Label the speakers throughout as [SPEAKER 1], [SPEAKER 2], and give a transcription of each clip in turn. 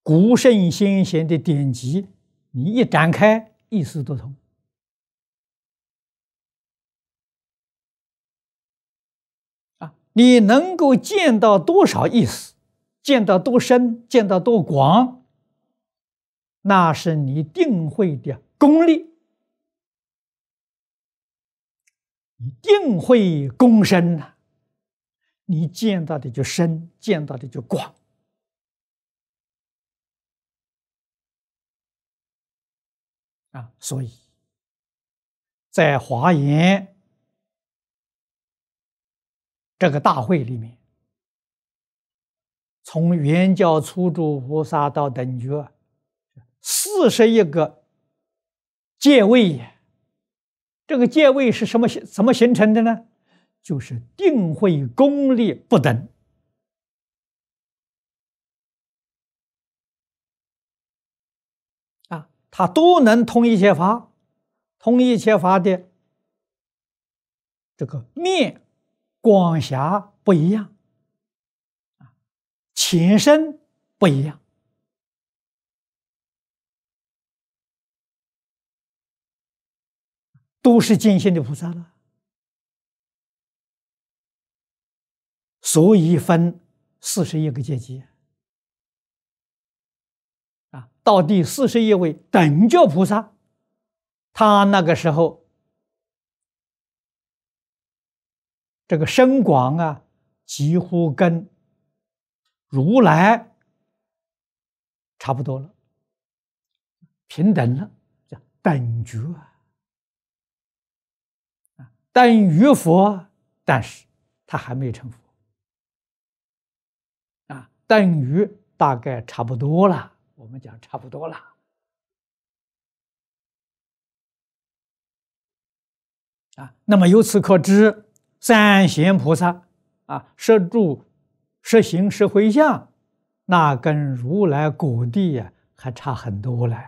[SPEAKER 1] 古圣先贤的典籍，你一展开，意思都通。你能够见到多少意思，见到多深，见到多广，那是你定慧的功力。你定慧功深呐，你见到的就深，见到的就广。所以在华严这个大会里面，从圆教初住菩萨到等觉，41个戒位。这个戒位是怎么形成的呢？就是定慧功力不等。它都能通一切法，通一切法的这个面广狭不一样，浅深不一样，都是见性的菩萨了。所以分41个阶级。到第41位等觉菩萨，他那个时候这个深广几乎跟如来差不多了，平等了，叫等觉等于佛，但是他还没成佛等于大概差不多了。我们讲差不多了那么由此可知，三贤菩萨摄住、摄行、摄回向，那跟如来果地还差很多了。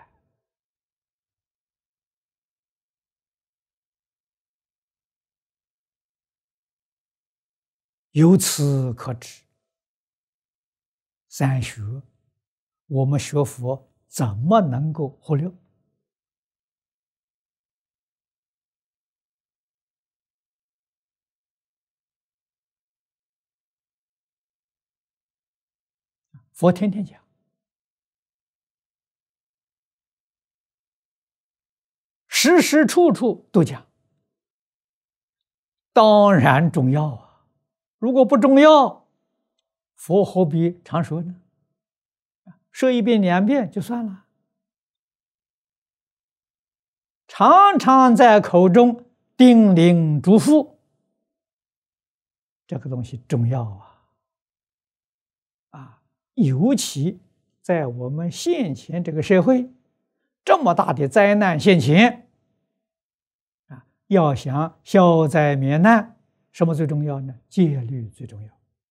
[SPEAKER 1] 由此可知，三学我们学佛怎么能够忽略？佛天天讲，时时处处都讲，当然重要啊！如果不重要，佛何必常说呢？说一遍2遍就算了，常常在口中叮咛嘱咐，这个东西重要尤其在我们现前这个社会，这么大的灾难现前要想消灾免难，什么最重要呢？戒律最重要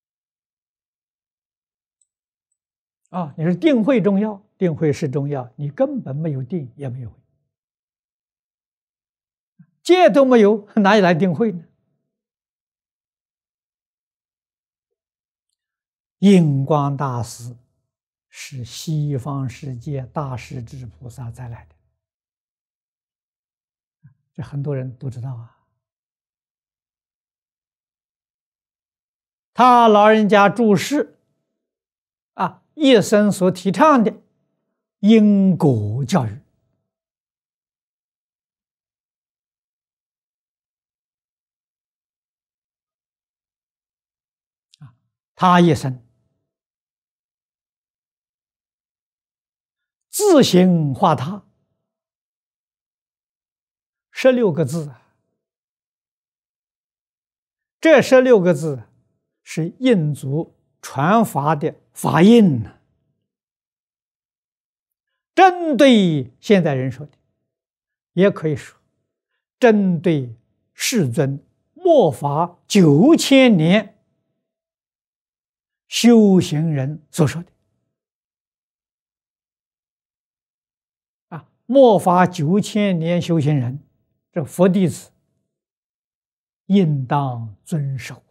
[SPEAKER 1] 你说定慧重要，定慧是重要，你根本没有定，也没有慧，戒都没有，哪里来定慧呢？印光大师是西方世界大势至菩萨再来的，这很多人都知道他老人家住世一生所提倡的因果教育他一生自行化他16个字这16个字是印祖传法的法印针对现代人说的，也可以说针对世尊末法9000年修行人所说的末法9000年修行人，这佛弟子应当遵守